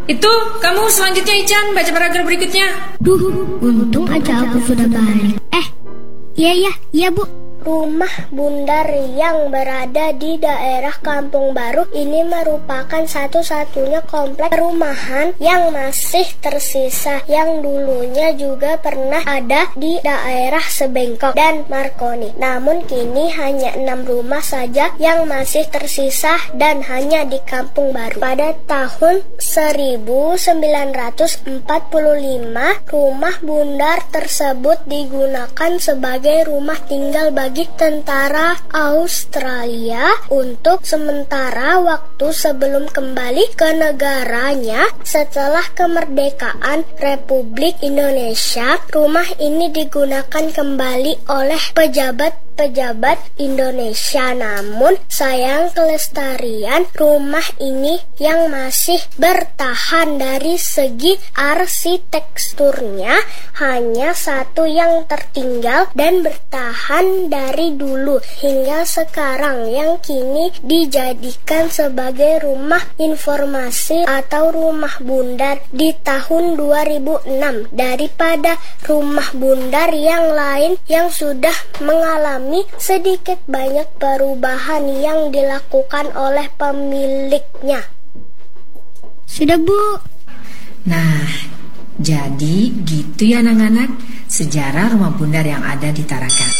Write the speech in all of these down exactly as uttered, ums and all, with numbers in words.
Itu, kamu selanjutnya Ican, baca paragraf berikutnya. Duh, untung aja aku sudah balik. Eh, iya iya, iya Bu. Rumah bundar yang berada di daerah Kampung Baru ini merupakan satu-satunya kompleks perumahan yang masih tersisa yang dulunya juga pernah ada di daerah Sebengkok dan Marconi. Namun kini hanya enam rumah saja yang masih tersisa dan hanya di Kampung Baru. Pada tahun seribu sembilan ratus empat puluh lima, rumah bundar tersebut digunakan sebagai rumah tinggal bagi tentara Australia untuk sementara waktu sebelum kembali ke negaranya setelah kemerdekaan Republik Indonesia. Rumah ini digunakan kembali oleh pejabat-pejabat Indonesia. Namun sayang kelestarian rumah ini yang masih bertahan dari segi arsitekturnya hanya satu yang tertinggal dan bertahan dari dulu hingga sekarang yang kini dijadikan sebagai rumah informasi atau rumah bundar di tahun dua ribu enam daripada rumah bundar yang lain yang sudah mengalami sedikit banyak perubahan yang dilakukan oleh pemiliknya. Sudah Bu. Nah, jadi gitu ya anak-anak sejarah rumah bundar yang ada di Tarakan.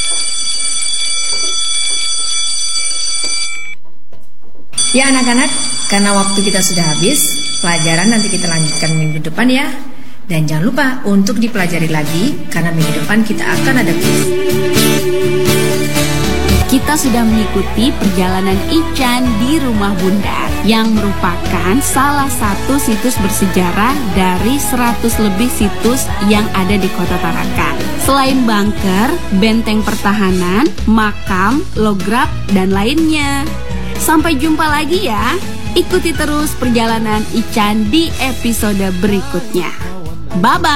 Ya anak-anak, karena waktu kita sudah habis, pelajaran nanti kita lanjutkan minggu depan ya. Dan jangan lupa untuk dipelajari lagi, karena minggu depan kita akan ada kuis. Kita sudah mengikuti perjalanan Ican di Rumah Bundar yang merupakan salah satu situs bersejarah dari seratus lebih situs yang ada di Kota Tarakan. Selain bunker, benteng pertahanan, makam, lograp, dan lainnya. Sampai jumpa lagi ya. Ikuti terus perjalanan Ican di episode berikutnya. Bye-bye.